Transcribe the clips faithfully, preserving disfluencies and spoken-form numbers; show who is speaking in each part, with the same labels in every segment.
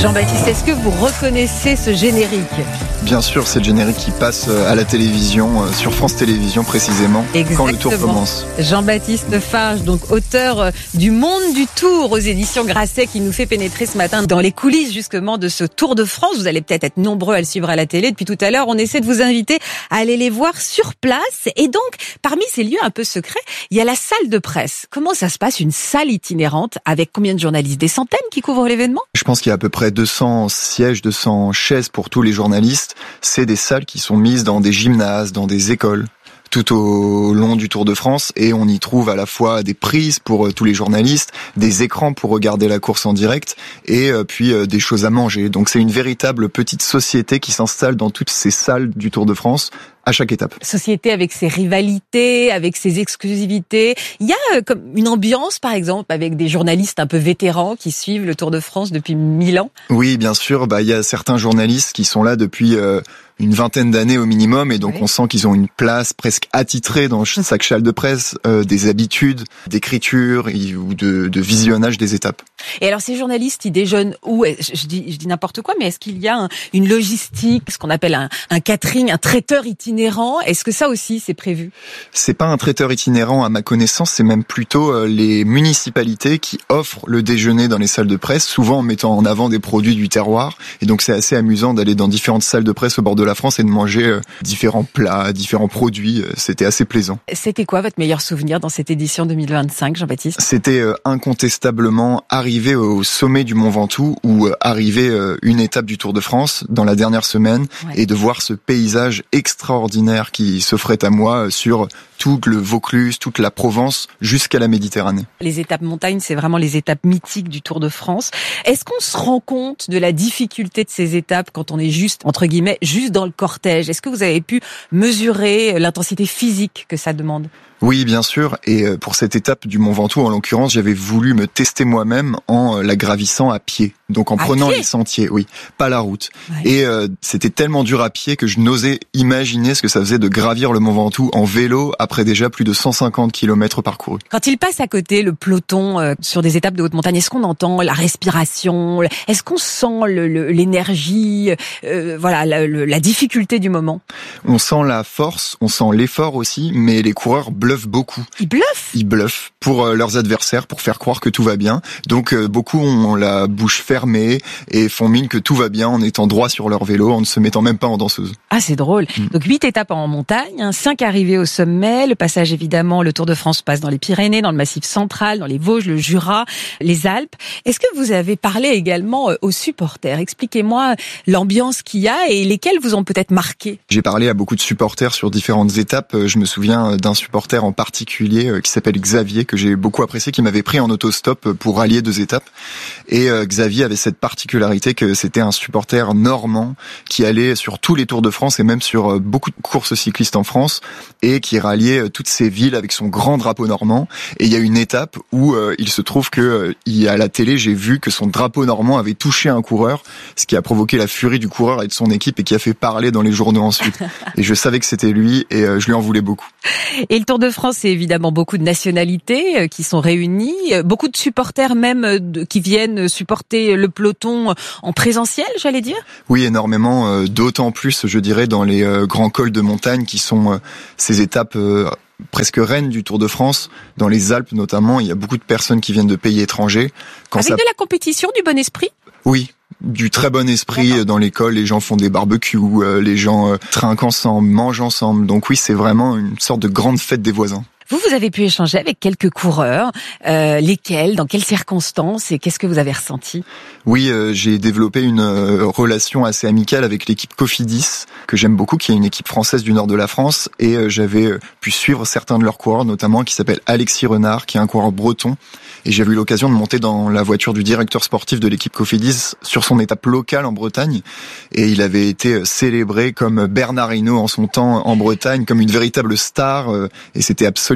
Speaker 1: Jean-Baptiste, est-ce que vous reconnaissez ce générique ?
Speaker 2: Bien sûr, c'est le générique qui passe à la télévision, sur France Télévisions précisément,
Speaker 1: Exactement.
Speaker 2: Quand le tour commence.
Speaker 1: Jean-Baptiste Farge, donc auteur du Monde du Tour aux éditions Grasset, qui nous fait pénétrer ce matin dans les coulisses justement de ce Tour de France. Vous allez peut-être être nombreux à le suivre à la télé. Depuis tout à l'heure, on essaie de vous inviter à aller les voir sur place. Et donc, parmi ces lieux un peu secrets, il y a la salle de presse. Comment ça se passe, une salle itinérante avec combien de journalistes ? Des centaines qui couvrent l'événement ?
Speaker 2: Je pense qu'il y a à peu près deux cents sièges, deux cents chaises pour tous les journalistes. C'est des salles qui sont mises dans des gymnases, dans des écoles, tout au long du Tour de France, et on y trouve à la fois des prises pour tous les journalistes, des écrans pour regarder la course en direct, et puis des choses à manger. Donc c'est une véritable petite société qui s'installe dans toutes ces salles du Tour de France, à chaque étape.
Speaker 1: Société avec ses rivalités, avec ses exclusivités. Il y a comme une ambiance, par exemple, avec des journalistes un peu vétérans qui suivent le Tour de France depuis mille ans.
Speaker 2: Oui, bien sûr. Bah, il y a certains journalistes qui sont là depuis euh, une vingtaine d'années au minimum, et donc oui. On sent qu'ils ont une place presque attitrée dans chaque salle de presse, euh, des habitudes, d'écriture ou de, de visionnage des étapes.
Speaker 1: Et alors, ces journalistes, ils déjeunent où ? Je dis, je dis n'importe quoi, mais est-ce qu'il y a un, une logistique, ce qu'on appelle un, un catering, un traiteur itinérant ? Est-ce que ça aussi, c'est prévu ?
Speaker 2: C'est pas un traiteur itinérant à ma connaissance, c'est même plutôt les municipalités qui offrent le déjeuner dans les salles de presse, souvent en mettant en avant des produits du terroir. Et donc, c'est assez amusant d'aller dans différentes salles de presse au bord de la France et de manger différents plats, différents produits. C'était assez plaisant.
Speaker 1: C'était quoi votre meilleur souvenir dans cette édition deux mille vingt-cinq, Jean-Baptiste ?
Speaker 2: C'était incontestablement arriver au sommet du Mont Ventoux, ou arriver une étape du Tour de France dans la dernière semaine, ouais. Et de voir ce paysage extraordinaire qui s'offrait à moi sur tout le Vaucluse, toute la Provence, jusqu'à la Méditerranée.
Speaker 1: Les étapes montagne, c'est vraiment les étapes mythiques du Tour de France. Est-ce qu'on se rend compte de la difficulté de ces étapes quand on est juste, entre guillemets, juste dans le cortège ? Est-ce que vous avez pu mesurer l'intensité physique que ça demande ?
Speaker 2: Oui, bien sûr. Et pour cette étape du Mont Ventoux, en l'occurrence, j'avais voulu me tester moi-même en la gravissant à pied. Donc en à prenant pied les sentiers, oui, pas la route. Ouais. Et euh, c'était tellement dur à pied que je n'osais imaginer ce que ça faisait de gravir le Mont Ventoux en vélo après déjà plus de cent cinquante kilomètres parcourus.
Speaker 1: Quand il passe à côté, le peloton euh, sur des étapes de haute montagne, est-ce qu'on entend la respiration ? Est-ce qu'on sent le, le, l'énergie, euh, voilà, la, le, la difficulté du moment ?
Speaker 2: On sent la force, on sent l'effort aussi, mais les coureurs bluffent beaucoup.
Speaker 1: Ils bluffent ?
Speaker 2: Ils bluffent pour euh, leurs adversaires, pour faire croire que tout va bien. Donc euh, beaucoup ont la bouche fermée et font mine que tout va bien en étant droit sur leur vélo, en ne se mettant même pas en danseuse.
Speaker 1: Ah, c'est drôle. Mmh. Donc huit étapes en montagne, hein, cinq arrivées au sommet. Le passage, évidemment, le Tour de France passe dans les Pyrénées, dans le Massif central, dans les Vosges, le Jura, les Alpes. Est-ce que vous avez parlé également aux supporters ? Expliquez-moi l'ambiance qu'il y a et lesquels vous ont peut-être marqué.
Speaker 2: J'ai parlé à beaucoup de supporters sur différentes étapes. Je me souviens d'un supporter en particulier qui s'appelle Xavier, que j'ai beaucoup apprécié, qui m'avait pris en autostop pour rallier deux étapes. Et Xavier avait cette particularité que c'était un supporter normand qui allait sur tous les Tours de France et même sur beaucoup de courses cyclistes en France, et qui ralliait toutes ces villes avec son grand drapeau normand. Et il y a une étape où euh, il se trouve que euh, à la télé, j'ai vu que son drapeau normand avait touché un coureur, ce qui a provoqué la furie du coureur et de son équipe et qui a fait parler dans les journaux ensuite. Et je savais que c'était lui et euh, je lui en voulais beaucoup.
Speaker 1: Et le Tour de France, c'est évidemment beaucoup de nationalités euh, qui sont réunies, beaucoup de supporters même euh, de, qui viennent supporter le peloton en présentiel, j'allais dire ?
Speaker 2: Oui, énormément, euh, d'autant plus, je dirais, dans les euh, grands cols de montagne qui sont euh, ces étapes euh, presque reines du Tour de France. Dans les Alpes notamment, il y a beaucoup de personnes qui viennent de pays étrangers. Quand
Speaker 1: Avec
Speaker 2: ça...
Speaker 1: de la compétition, du bon esprit ?
Speaker 2: Oui, du très bon esprit. D'accord. Dans l'école, les gens font des barbecues, euh, les gens euh, trinquent ensemble, mangent ensemble. Donc oui, c'est vraiment une sorte de grande fête des voisins.
Speaker 1: Vous, vous avez pu échanger avec quelques coureurs. Euh, lesquels, dans quelles circonstances et qu'est-ce que vous avez ressenti ?
Speaker 2: Oui, euh, j'ai développé une euh, relation assez amicale avec l'équipe Cofidis, que j'aime beaucoup, qui est une équipe française du nord de la France. Et euh, j'avais euh, pu suivre certains de leurs coureurs, notamment qui s'appelle Alexis Renard, qui est un coureur breton. Et j'avais eu l'occasion de monter dans la voiture du directeur sportif de l'équipe Cofidis sur son étape locale en Bretagne. Et il avait été célébré comme Bernard Hinault en son temps en Bretagne, comme une véritable star. Euh, et c'était absolument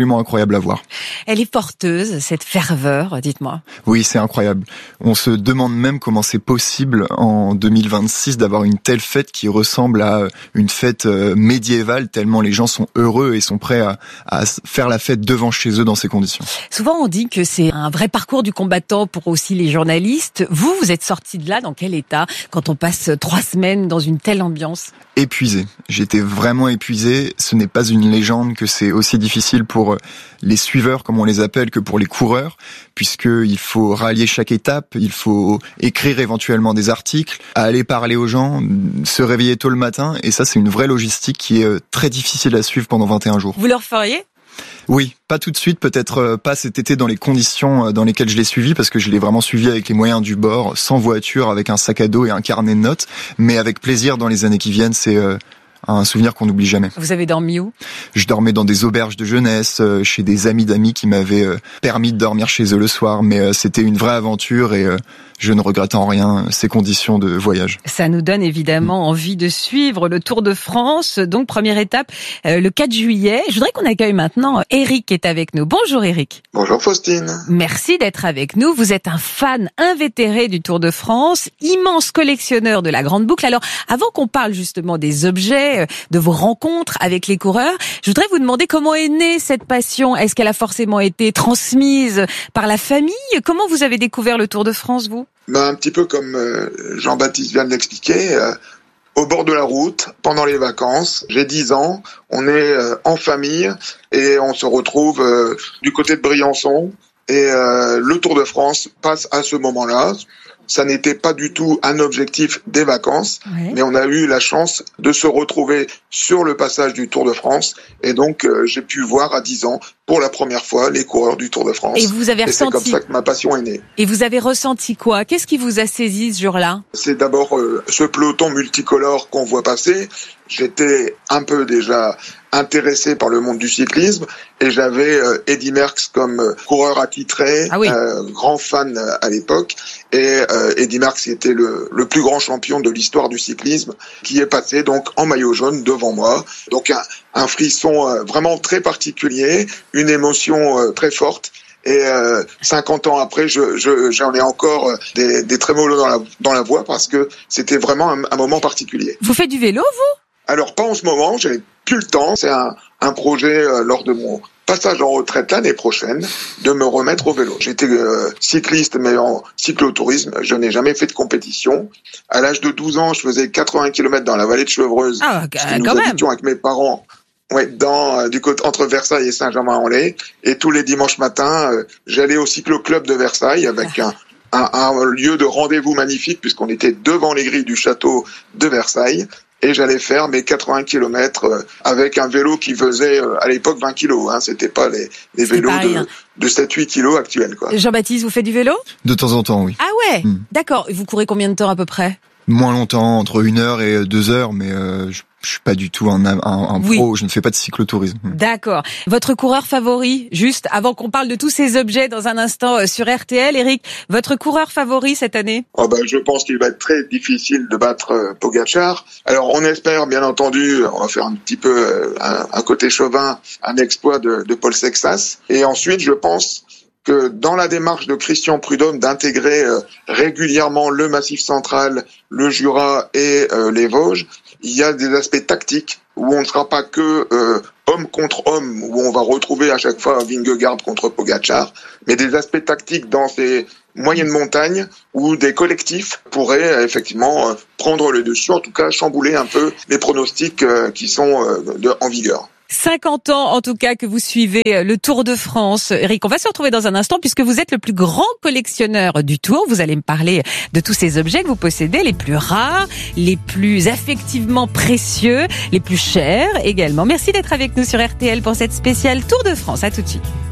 Speaker 2: absolument incroyable à voir.
Speaker 1: Elle est porteuse, cette ferveur, dites-moi.
Speaker 2: Oui, c'est incroyable. On se demande même comment c'est possible en deux mille vingt-six d'avoir une telle fête qui ressemble à une fête médiévale, tellement les gens sont heureux et sont prêts à, à faire la fête devant chez eux dans ces conditions.
Speaker 1: Souvent on dit que c'est un vrai parcours du combattant pour aussi les journalistes. Vous, vous êtes sorti de là dans quel état quand on passe trois semaines dans une telle ambiance ?
Speaker 2: Épuisé. J'étais vraiment épuisé. Ce n'est pas une légende que c'est aussi difficile pour les suiveurs, comme on les appelle, que pour les coureurs, puisqu'il faut rallier chaque étape, il faut écrire éventuellement des articles, aller parler aux gens, se réveiller tôt le matin, et ça c'est une vraie logistique qui est très difficile à suivre pendant vingt et un jours.
Speaker 1: Vous le referiez ?
Speaker 2: Oui, pas tout de suite, peut-être pas cet été dans les conditions dans lesquelles je l'ai suivi, parce que je l'ai vraiment suivi avec les moyens du bord, sans voiture, avec un sac à dos et un carnet de notes, mais avec plaisir dans les années qui viennent, c'est un souvenir qu'on n'oublie jamais.
Speaker 1: Vous avez dormi où ?
Speaker 2: Je dormais dans des auberges de jeunesse, chez des amis d'amis qui m'avaient permis de dormir chez eux le soir, mais c'était une vraie aventure et je ne regrette en rien ces conditions de voyage.
Speaker 1: Ça nous donne évidemment envie de suivre le Tour de France. Donc, première étape, euh, le quatre juillet. Je voudrais qu'on accueille maintenant Eric qui est avec nous. Bonjour Eric.
Speaker 3: Bonjour Faustine.
Speaker 1: Merci d'être avec nous. Vous êtes un fan invétéré du Tour de France, immense collectionneur de la Grande Boucle. Alors, avant qu'on parle justement des objets, de vos rencontres avec les coureurs, je voudrais vous demander comment est née cette passion. Est-ce qu'elle a forcément été transmise par la famille ? Comment vous avez découvert le Tour de France, vous ?
Speaker 3: Ben, un petit peu comme euh, Jean-Baptiste vient de l'expliquer, euh, au bord de la route, pendant les vacances, j'ai dix ans, on est euh, en famille et on se retrouve euh, du côté de Briançon et euh, le Tour de France passe à ce moment-là. Ça n'était pas du tout un objectif des vacances, ouais. mais on a eu la chance de se retrouver sur le passage du Tour de France. Et donc, euh, j'ai pu voir à dix ans, pour la première fois, les coureurs du Tour de France.
Speaker 1: Et vous avez
Speaker 3: et
Speaker 1: ressenti...
Speaker 3: c'est comme ça que ma passion est née.
Speaker 1: Et vous avez ressenti quoi ? Qu'est-ce qui vous a saisi ce jour-là ?
Speaker 3: C'est d'abord euh, ce peloton multicolore qu'on voit passer. J'étais un peu déjà intéressé par le monde du cyclisme et j'avais euh, Eddy Merckx comme euh, coureur attitré,
Speaker 1: ah oui.
Speaker 3: euh, grand fan euh, à l'époque. Et euh, Eddy Merckx était le, le plus grand champion de l'histoire du cyclisme qui est passé donc en maillot jaune devant moi. Donc un, un frisson euh, vraiment très particulier, une émotion euh, très forte. Et euh, cinquante ans après, je, je, j'en ai encore des, des trémolos dans la, dans la voix parce que c'était vraiment un, un moment particulier.
Speaker 1: Vous faites du vélo, vous ?
Speaker 3: Alors, pas en ce moment, j'ai plus le temps. C'est un, un projet euh, lors de mon passage en retraite l'année prochaine de me remettre au vélo. J'étais euh, cycliste, mais en cyclotourisme. Je n'ai jamais fait de compétition. À l'âge de douze ans, je faisais quatre-vingts kilomètres dans la vallée de Chevreuse.
Speaker 1: Ah,
Speaker 3: parce que
Speaker 1: quand
Speaker 3: nous
Speaker 1: même.
Speaker 3: habitions avec mes parents. Ouais, dans euh, du côté entre Versailles et Saint-Germain-en-Laye, et tous les dimanches matins, euh, j'allais au cyclo-club de Versailles avec un, un, un lieu de rendez-vous magnifique puisqu'on était devant les grilles du château de Versailles, et j'allais faire mes quatre-vingts kilomètres euh, avec un vélo qui faisait euh, à l'époque vingt kilos. Hein, c'était pas les, les vélos de, de sept huit kilos actuels, quoi.
Speaker 1: Jean-Baptiste, vous faites du vélo ?
Speaker 2: De temps en temps, oui.
Speaker 1: Ah ouais,
Speaker 2: mmh.
Speaker 1: D'accord. Vous courez combien de temps à peu près ?
Speaker 2: Moins longtemps, entre une heure et deux heures, mais euh, je, je suis pas du tout un, un, un
Speaker 1: oui.
Speaker 2: pro, je ne fais pas de cyclotourisme.
Speaker 1: D'accord. Votre coureur favori, juste avant qu'on parle de tous ces objets dans un instant sur R T L, Eric, votre coureur favori cette année ?
Speaker 3: Oh ben, je pense qu'il va être très difficile de battre euh, Pogačar. Alors on espère, bien entendu, on va faire un petit peu euh, un, un côté chauvin, un exploit de, de Paul Sexas. Et ensuite, je pense que dans la démarche de Christian Prudhomme d'intégrer euh, régulièrement le Massif central, le Jura et euh, les Vosges, il y a des aspects tactiques où on ne sera pas que euh, homme contre homme, où on va retrouver à chaque fois Vingegaard contre Pogačar, mais des aspects tactiques dans ces moyennes montagnes où des collectifs pourraient euh, effectivement euh, prendre le dessus, en tout cas chambouler un peu les pronostics euh, qui sont euh, de, en vigueur.
Speaker 1: cinquante ans en tout cas que vous suivez le Tour de France. Eric, on va se retrouver dans un instant puisque vous êtes le plus grand collectionneur du Tour. Vous allez me parler de tous ces objets que vous possédez, les plus rares, les plus affectivement précieux, les plus chers également. Merci d'être avec nous sur R T L pour cette spéciale Tour de France. À tout de suite.